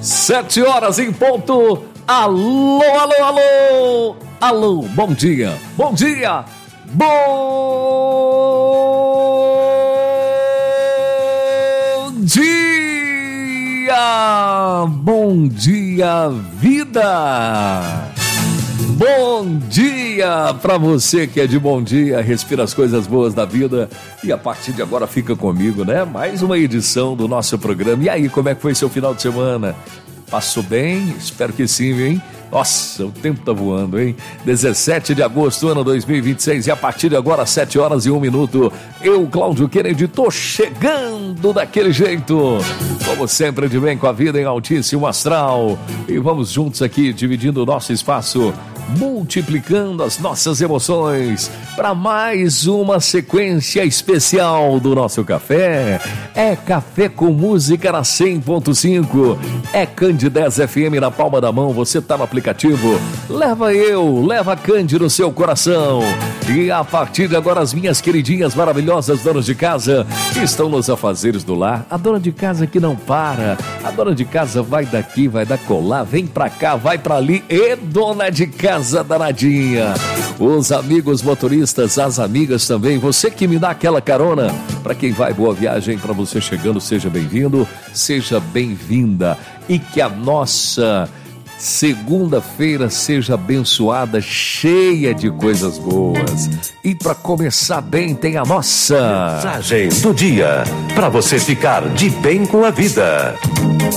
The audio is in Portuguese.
7 horas em ponto. Alô, alô, alô. Alô, bom dia. Bom dia. Bom dia. Bom dia, vida. Bom dia para você que é de bom dia, respira as coisas boas da vida e a partir de agora fica comigo, né? Mais uma edição do nosso programa. E aí, como é que foi seu final de semana? Passou bem? Espero que sim, hein? Nossa, o tempo tá voando, hein? 17 de agosto, ano 2026 e a partir de agora, 7 horas e 1 minuto, eu, Cláudio Kennedy, tô chegando daquele jeito. Como sempre, de bem com a vida em altíssimo astral. E vamos juntos aqui, dividindo o nosso espaço, multiplicando as nossas emoções para mais uma sequência especial do nosso café. É Café com Música na 100.5, é Candidez FM na palma da mão, você tá no aplicativo, leva a Candi no seu coração. E a partir de agora as minhas queridinhas maravilhosas donas de casa estão nos afazeres do lar, a dona de casa que não para, a dona de casa vai daqui, vai da colar, vem pra cá, vai pra ali, e dona de casa danadinha, os amigos motoristas, as amigas também, você que me dá aquela carona, para quem vai, boa viagem, para você chegando, seja bem-vindo, seja bem-vinda, e que a nossa segunda-feira seja abençoada, cheia de coisas boas. E para começar bem, tem a nossa mensagem do dia, para você ficar de bem com a vida.